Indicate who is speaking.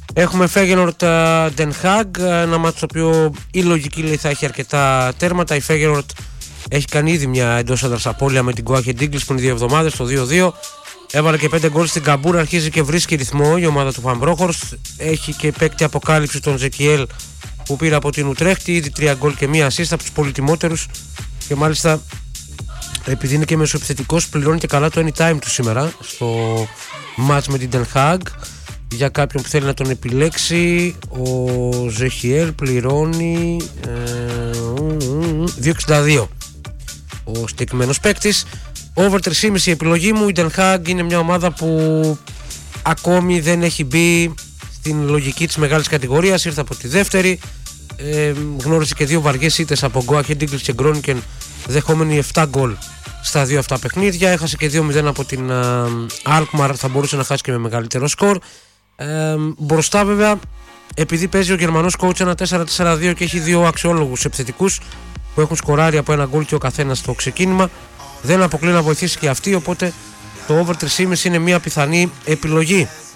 Speaker 1: Έχουμε Feyenoord Den Haag, ένα μάτσο το οποίο η λογική λέει θα έχει αρκετά τέρματα. Η Feyenoord έχει κάνει ήδη μια εντός έδρας απώλεια με την Go Ahead Eagles πριν 2 εβδομάδες, το 2-2. Έβαλε και 5 γκολ στην Καμπούρ, αρχίζει και βρίσκει ρυθμό η ομάδα του Van Bronckhorst. Έχει και παίκτη αποκάλυψη τον Ζεκιέλ που πήρε από την Ουτρέχτη, ήδη 3 γκολ και 1 assist από τους πολυτιμότερους. Και μάλιστα, επειδή είναι και μεσοεπιθετικός, πληρώνει και καλά το anytime του σήμερα στο match με την Den Haag. Για κάποιον που θέλει να τον επιλέξει, ο Ζεχιέλ πληρώνει 2,62 ο συγκεκριμένος παίκτης. Over 3,5 η επιλογή μου. Η Den Haag είναι μια ομάδα που ακόμη δεν έχει μπει στην λογική της μεγάλης κατηγορίας. Ήρθε από τη δεύτερη, γνώρισε και 2 βαριές ήττες από Go Ahead Eagles και Groningen, δεχόμενοι 7 γκολ στα 2 αυτά παιχνίδια. Έχασε και 2-0 από την Alkmaar, θα μπορούσε να χάσει και με μεγαλύτερο σκορ. Μπροστά βέβαια, επειδή παίζει ο Γερμανός coach ένα 4-4-2 και έχει 2 αξιόλογους επιθετικούς που έχουν σκοράρει από 1 γκολ και ο καθένας στο ξεκίνημα, δεν αποκλεί να βοηθήσει και αυτή, οπότε το over 3,5 είναι μια πιθανή επιλογή.